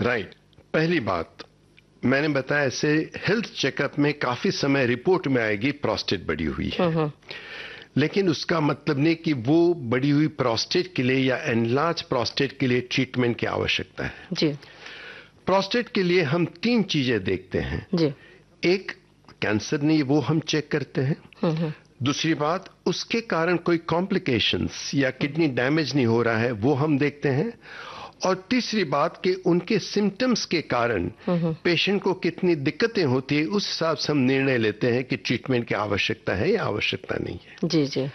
Right. पहली बात मैंने बताया, ऐसे हेल्थ चेकअप में काफी समय रिपोर्ट में आएगी प्रोस्टेट बढ़ी हुई है, लेकिन उसका मतलब नहीं कि वो बढ़ी हुई प्रोस्टेट के लिए या एनलार्ज प्रोस्टेट के लिए ट्रीटमेंट की आवश्यकता है जी। प्रोस्टेट के लिए हम 3 चीजें देखते हैं जी। एक, कैंसर नहीं, वो हम चेक करते हैं। दूसरी बात, उसके कारण कोई कॉम्प्लिकेशंस या किडनी डैमेज नहीं हो रहा है, वो हम देखते हैं। और तीसरी बात कि उनके सिम्टम्स के कारण पेशेंट को कितनी दिक्कतें होती है, उस हिसाब से हम निर्णय लेते हैं कि ट्रीटमेंट की आवश्यकता है या आवश्यकता नहीं है। जी जी।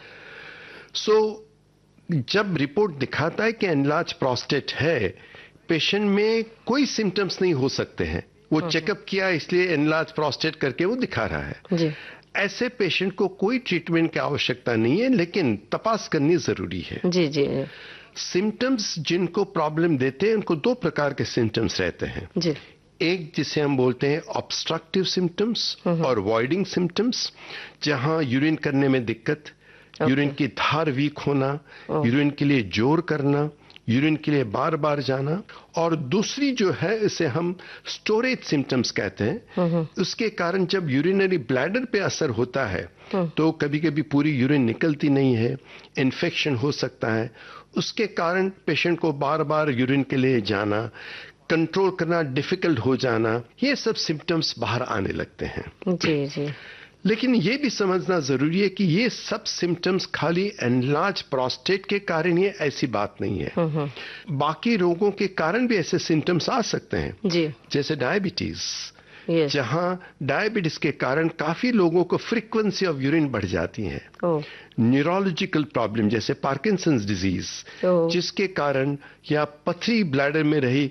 जब रिपोर्ट दिखाता है कि एनलार्ज प्रोस्टेट है, पेशेंट में कोई सिम्टम्स नहीं हो सकते हैं, वो चेकअप किया इसलिए एनलार्ज प्रोस्टेट करके वो दिखा रहा है जी। ऐसे पेशेंट को कोई ट्रीटमेंट की आवश्यकता नहीं है, लेकिन तपास करनी जरूरी है। जी जी। सिम्टम्स जिनको प्रॉब्लम देते हैं उनको 2 प्रकार के सिम्टम्स रहते हैं जी। एक जिसे हम बोलते हैं ऑब्स्ट्रक्टिव सिम्टम्स और वॉइडिंग सिम्टम्स, जहां यूरिन करने में दिक्कत, यूरिन की धार वीक होना, यूरिन के लिए जोर करना, यूरिन के लिए बार बार जाना। और दूसरी जो है इसे हम स्टोरेज सिम्टम्स कहते हैं, उसके कारण जब यूरिनरी ब्लैडर पे असर होता है तो कभी कभी पूरी यूरिन निकलती नहीं है, इन्फेक्शन हो सकता है, उसके कारण पेशेंट को बार बार यूरिन के लिए जाना, कंट्रोल करना डिफिकल्ट हो जाना, ये सब सिम्टम्स बाहर आने लगते हैं। जी जी। लेकिन ये भी समझना जरूरी है कि ये सब सिम्टम्स खाली एनलार्ज प्रोस्टेट के कारण ही, ऐसी बात नहीं है। बाकी रोगों के कारण भी ऐसे सिम्टम्स आ सकते हैं जी। जैसे डायबिटीज, Yes. जहां डायबिटीज के कारण काफी लोगों को फ्रीक्वेंसी ऑफ यूरिन बढ़ जाती है। न्यूरोलॉजिकल प्रॉब्लम जैसे पार्किंसंस डिजीज, जिसके कारण या पथरी ब्लैडर में रही,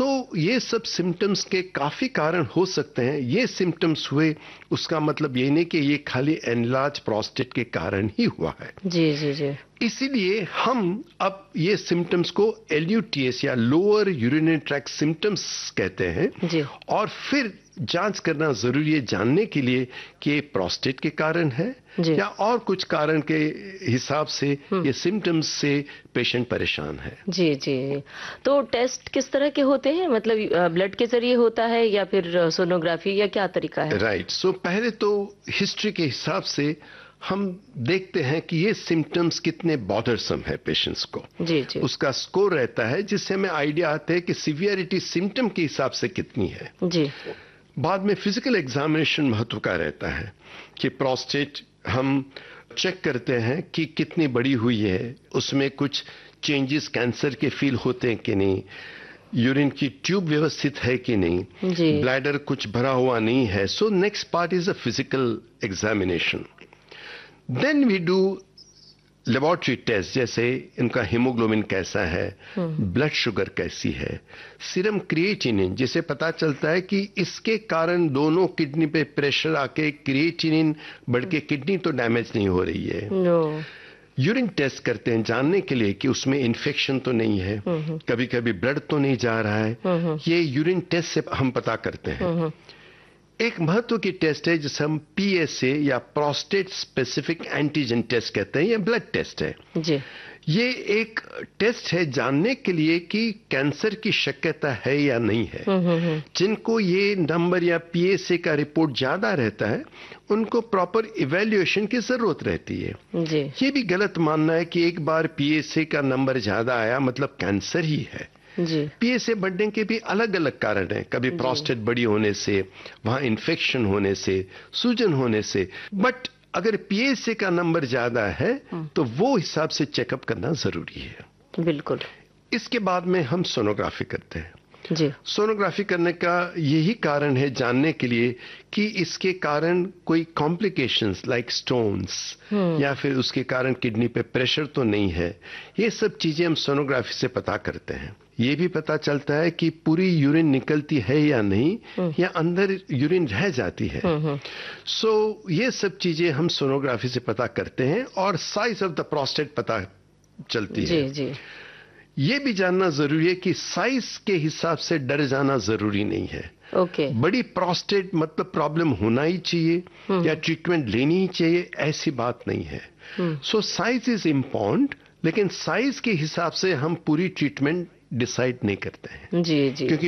ये सब सिम्टम्स के काफी कारण हो सकते हैं। ये सिम्टम्स हुए उसका मतलब ये नहीं कि ये खाली एनलार्ज प्रोस्टेट के कारण ही हुआ है। जी जी जी। इसीलिए हम अब ये सिम्टम्स को LUTS या लोअर यूरिनरी ट्रैक्ट सिम्टम्स कहते हैं जी। और फिर जांच करना जरूरी है जानने के लिए कि प्रोस्टेट के कारण है या और कुछ कारण के हिसाब से ये सिम्टम्स से पेशेंट परेशान है। जी जी। तो टेस्ट किस तरह के होते हैं, मतलब ब्लड के जरिए होता है या फिर सोनोग्राफी, या क्या तरीका है? राइट। पहले तो हिस्ट्री के हिसाब से हम देखते हैं कि ये सिम्टम्स कितने बॉदरसम है पेशेंट्स को। जी जी। उसका स्कोर रहता है जिससे हमें आइडिया आता है कि सीवियरिटी सिम्टम के हिसाब से कितनी है। जी। बाद में फिजिकल एग्जामिनेशन महत्व का रहता है कि प्रोस्टेट हम चेक करते हैं कि कितनी बड़ी हुई है, उसमें कुछ चेंजेस कैंसर के फील होते हैं कि नहीं, यूरिन की ट्यूब व्यवस्थित है कि नहीं, ब्लैडर कुछ भरा हुआ नहीं है। Next part is a physical examination. Then we do laboratory test, जैसे इनका हीमोग्लोबिन कैसा है, ब्लड शुगर कैसी है, सीरम क्रिएटिनिन, जिसे पता चलता है कि इसके कारण दोनों किडनी पे प्रेशर आके क्रिएटिनिन बढ़ के किडनी तो डैमेज नहीं हो रही है। यूरिन टेस्ट करते हैं जानने के लिए कि उसमें इन्फेक्शन तो नहीं है, कभी कभी ब्लड तो नहीं जा रहा है, ये यूरिन टेस्ट से हम पता करते हैं। एक महत्व की टेस्ट है जिसे हम PSA या प्रोस्टेट स्पेसिफिक एंटीजन टेस्ट कहते हैं, ये ब्लड टेस्ट है जी। ये एक टेस्ट है जानने के लिए कि कैंसर की शक्यता है या नहीं है। जिनको ये नंबर या PSA का रिपोर्ट ज्यादा रहता है उनको प्रॉपर इवैल्यूएशन की जरूरत रहती है। जी। ये भी गलत मानना है कि एक बार PSA का नंबर ज्यादा आया मतलब कैंसर ही है। जी। PSA बढ़ने के भी अलग अलग कारण हैं, कभी प्रोस्टेट बड़ी होने से, वहां इन्फेक्शन होने से, सूजन होने से, बट अगर PSA का नंबर ज्यादा है तो वो हिसाब से चेकअप करना जरूरी है। बिल्कुल। इसके बाद में हम सोनोग्राफी करते हैं। जी। सोनोग्राफी करने का यही कारण है जानने के लिए कि इसके कारण कोई कॉम्प्लिकेशंस लाइक स्टोन्स या फिर उसके कारण किडनी पे प्रेशर तो नहीं है। ये सब चीजें हम सोनोग्राफी से पता करते हैं। ये भी पता चलता है कि पूरी यूरिन निकलती है या नहीं, या अंदर यूरिन रह जाती है। ये सब चीजें हम सोनोग्राफी से पता करते हैं और साइज ऑफ द प्रोस्टेट पता चलती है। जी जी। ये भी जानना जरूरी है कि साइज के हिसाब से डर जाना जरूरी नहीं है। बड़ी प्रोस्टेट मतलब प्रॉब्लम होना ही चाहिए या ट्रीटमेंट लेनी ही चाहिए, ऐसी बात नहीं है। साइज इज इम्पोर्टेंट, लेकिन साइज के हिसाब से हम पूरी ट्रीटमेंट डिसाइड नहीं करते हैं। जी जी।